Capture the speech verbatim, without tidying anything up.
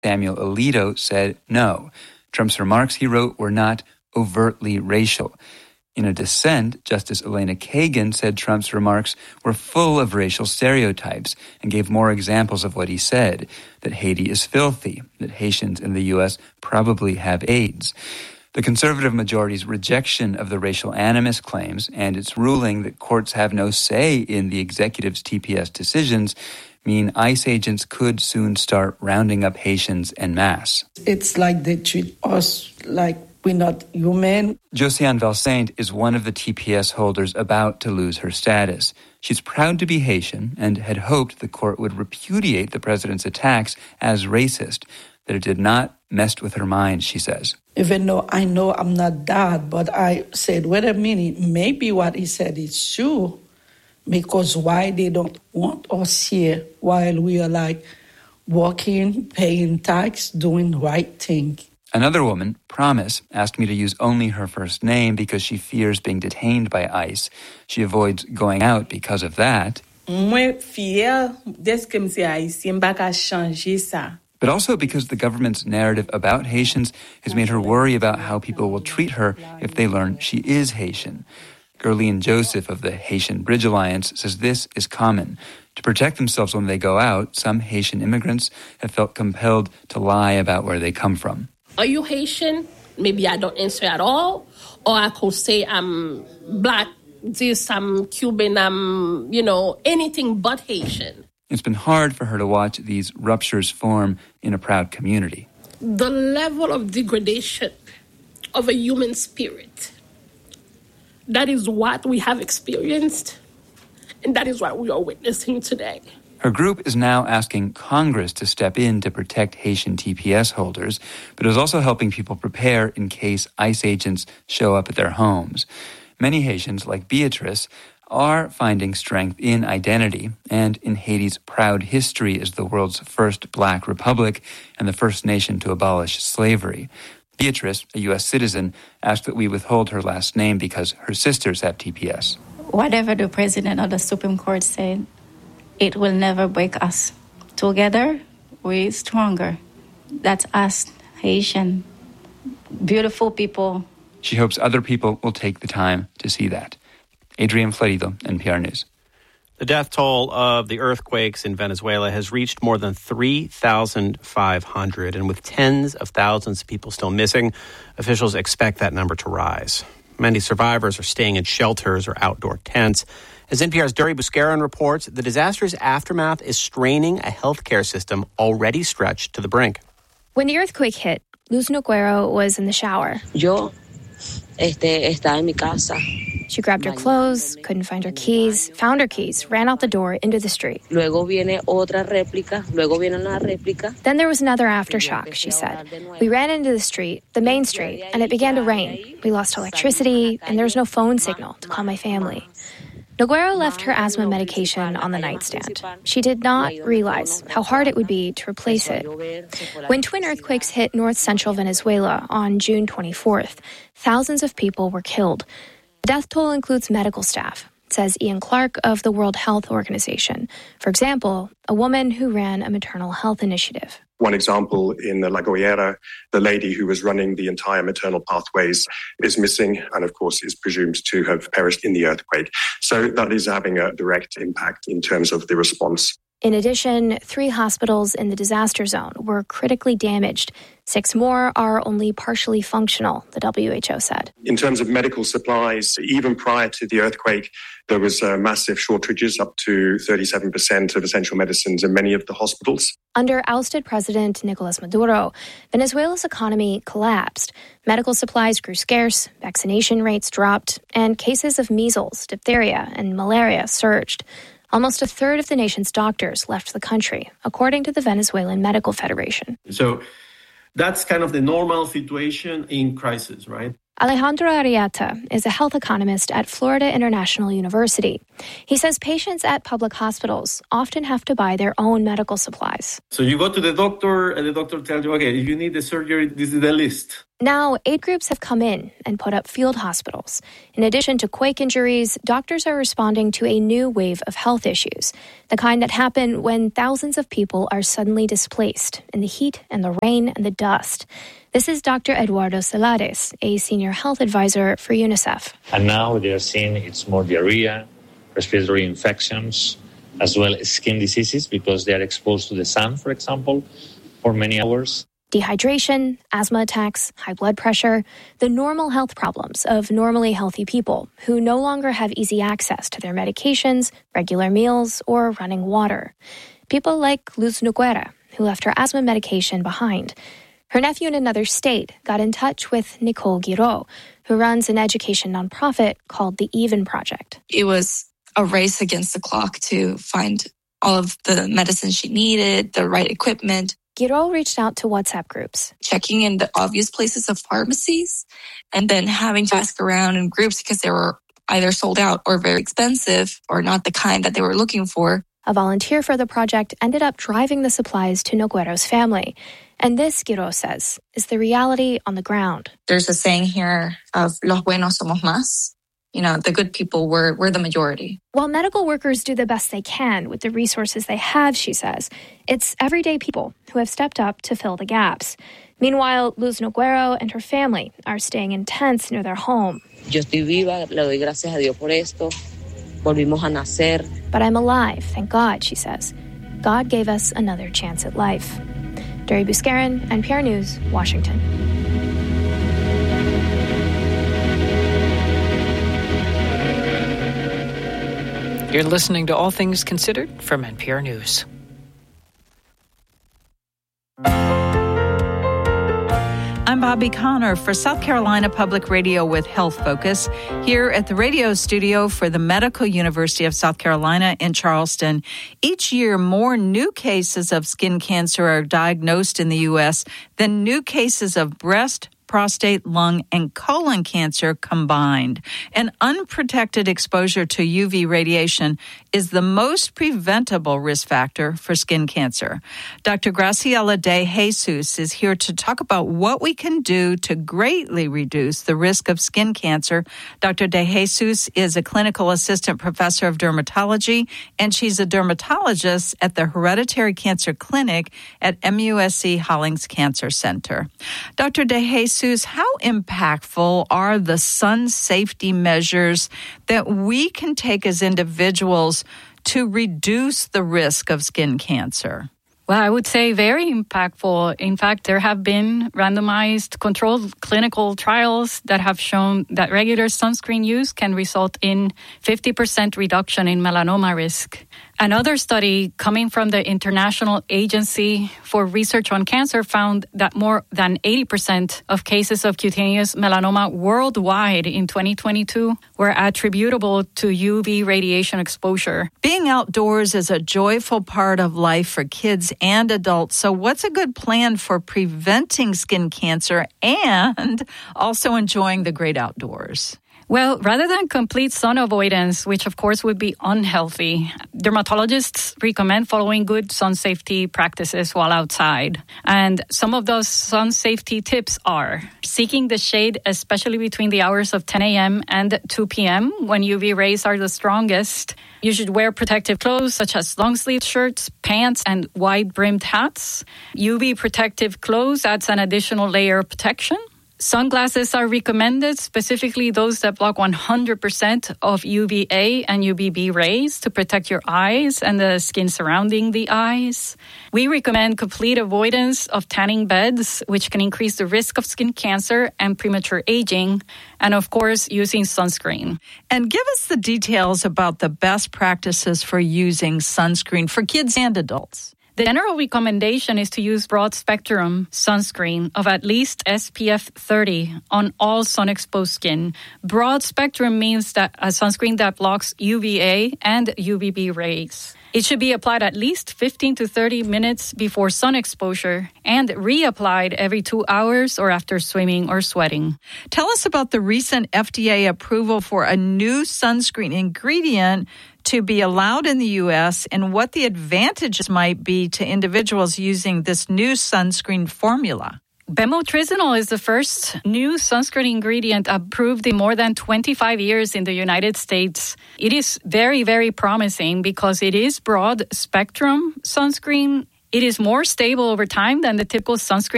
Samuel Alito said no. Trump's remarks, he wrote, were not overtly racial. In a dissent, Justice Elena Kagan said Trump's remarks were full of racial stereotypes and gave more examples of what he said, that Haiti is filthy, that Haitians in the U S probably have AIDS. The conservative majority's rejection of the racial animus claims and its ruling that courts have no say in the executive's T P S decisions mean ICE agents could soon start rounding up Haitians en masse. It's like they treat us like we're not human. Josiane Valsaint is one of the T P S holders about to lose her status. She's proud to be Haitian and had hoped the court would repudiate the president's attacks as racist, that it did not mess with her mind, she says. Even though I know I'm not that, but I said, wait a minute, maybe what he said is true, because why they don't want us here while we are like working, paying tax, doing the right thing. Another woman, Promise, asked me to use only her first name because she fears being detained by ICE. She avoids going out because of that. But also because the government's narrative about Haitians has made her worry about how people will treat her if they learn she is Haitian. Gerline Joseph of the Haitian Bridge Alliance says this is common. To protect themselves when they go out, some Haitian immigrants have felt compelled to lie about where they come from. Are you Haitian? Maybe I don't answer at all. Or I could say I'm black, this, I'm Cuban, I'm, you know, anything but Haitian. It's been hard for her to watch these ruptures form in a proud community. The level of degradation of a human spirit, that is what we have experienced, and that is what we are witnessing today. Her group is now asking Congress to step in to protect Haitian T P S holders, but is also helping people prepare in case ICE agents show up at their homes. Many Haitians, like Beatrice, are finding strength in identity and in Haiti's proud history as the world's first black republic and the first nation to abolish slavery. Beatrice, a U S citizen, asked that we withhold her last name because her sisters have T P S. Whatever the president or the Supreme Court said, it will never break us. Together, we're stronger. That's us, Haitian, beautiful people. She hopes other people will take the time to see that. Adrian Florido, N P R News. The death toll of the earthquakes in Venezuela has reached more than three thousand five hundred, and with tens of thousands of people still missing, officials expect that number to rise. Many survivors are staying in shelters or outdoor tents. As N P R's Duri Buscaron reports, the disaster's aftermath is straining a healthcare system already stretched to the brink. When the earthquake hit, Luz Noguero was in the shower. Yo este, estaba en mi casa. She grabbed her clothes, couldn't find her keys, found her keys, ran out the door into the street. Luego viene otra réplica, luego viene una réplica. Then there was another aftershock, she said. We ran into the street, the main street, and it began to rain. We lost electricity, and there was no phone signal to call my family. Noguero left her asthma medication on the nightstand. She did not realize how hard it would be to replace it. When twin earthquakes hit north-central Venezuela on June twenty-fourth, thousands of people were killed. The death toll includes medical staff, says Ian Clark of the World Health Organization. For example, a woman who ran a maternal health initiative. One example, in La Guaira, the lady who was running the entire maternal pathways is missing and, of course, is presumed to have perished in the earthquake. So that is having a direct impact in terms of the response. In addition, three hospitals in the disaster zone were critically damaged. Six more are only partially functional, the W H O said. In terms of medical supplies, even prior to the earthquake, there was uh, massive shortages, up to thirty-seven percent of essential medicines in many of the hospitals. Under ousted President Nicolas Maduro, Venezuela's economy collapsed. Medical supplies grew scarce, vaccination rates dropped, and cases of measles, diphtheria, and malaria surged. Almost a third of the nation's doctors left the country, according to the Venezuelan Medical Federation. So that's kind of the normal situation in crisis, right? Alejandro Arrieta is a health economist at Florida International University. He says patients at public hospitals often have to buy their own medical supplies. So you go to the doctor and the doctor tells you, okay, if you need the surgery, this is the list. Now, aid groups have come in and put up field hospitals. In addition to quake injuries, doctors are responding to a new wave of health issues, the kind that happen when thousands of people are suddenly displaced in the heat and the rain and the dust. This is Doctor Eduardo Celades, a senior health advisor for UNICEF. And now they are seeing it's more diarrhea, respiratory infections, as well as skin diseases because they are exposed to the sun, for example, for many hours. Dehydration, asthma attacks, high blood pressure, the normal health problems of normally healthy people who no longer have easy access to their medications, regular meals, or running water. People like Luz Noguera, who left her asthma medication behind. Her nephew in another state got in touch with Nicole Guiraud, who runs an education nonprofit called the Even Project. It was a race against the clock to find all of the medicine she needed, the right equipment. Guiraud reached out to WhatsApp groups. Checking in the obvious places of pharmacies and then having to ask around in groups because they were either sold out or very expensive or not the kind that they were looking for. A volunteer for the project ended up driving the supplies to Noguero's family. And this, Guiraud says, is the reality on the ground. There's a saying here of los buenos somos más. You know, the good people were, were the majority. While medical workers do the best they can with the resources they have, she says, it's everyday people who have stepped up to fill the gaps. Meanwhile, Luz Noguero and her family are staying in tents near their home. Yo estoy viva, le doy gracias a Dios por esto. Volvimos a nacer. But I'm alive, thank God, she says. God gave us another chance at life. Duri Buscarin, N P R News, Washington. You're listening to All Things Considered from N P R News. I'm Bobby Connor for South Carolina Public Radio with Health Focus here at the radio studio for the Medical University of South Carolina in Charleston. Each year, more new cases of skin cancer are diagnosed in the U S than new cases of breast, prostate, lung, and colon cancer combined. And unprotected exposure to U V radiation is the most preventable risk factor for skin cancer. Doctor Graciela de Jesus is here to talk about what we can do to greatly reduce the risk of skin cancer. Doctor de Jesus is a clinical assistant professor of dermatology, and she's a dermatologist at the Hereditary Cancer Clinic at M U S C Hollings Cancer Center. Doctor de Jesus, how impactful are the sun safety measures that we can take as individuals to reduce the risk of skin cancer? Well, I would say very impactful. In fact, there have been randomized controlled clinical trials that have shown that regular sunscreen use can result in fifty percent reduction in melanoma risk. Another study coming from the International Agency for Research on Cancer found that more than eighty percent of cases of cutaneous melanoma worldwide in twenty twenty-two were attributable to U V radiation exposure. Being outdoors is a joyful part of life for kids and adults. So what's a good plan for preventing skin cancer and also enjoying the great outdoors? Well, rather than complete sun avoidance, which of course would be unhealthy, dermatologists recommend following good sun safety practices while outside. And some of those sun safety tips are seeking the shade, especially between the hours of ten a.m. and two p.m. when U V rays are the strongest. You should wear protective clothes such as long-sleeve shirts, pants, and wide-brimmed hats. U V protective clothes adds an additional layer of protection. Sunglasses are recommended, specifically those that block one hundred percent of U V A and U V B rays to protect your eyes and the skin surrounding the eyes. We recommend complete avoidance of tanning beds, which can increase the risk of skin cancer and premature aging, and of course, using sunscreen. And give us the details about the best practices for using sunscreen for kids and adults. The general recommendation is to use broad-spectrum sunscreen of at least S P F thirty on all sun-exposed skin. Broad-spectrum means that a sunscreen that blocks U V A and U V B rays. It should be applied at least fifteen to thirty minutes before sun exposure and reapplied every two hours or after swimming or sweating. Tell us about the recent F D A approval for a new sunscreen ingredient to be allowed in the U S and what the advantages might be to individuals using this new sunscreen formula. Bemotrizinol is the first new sunscreen ingredient approved in more than twenty-five years in the United States. It is very, very promising because it is broad spectrum sunscreen. It is more stable over time than the typical sunscreen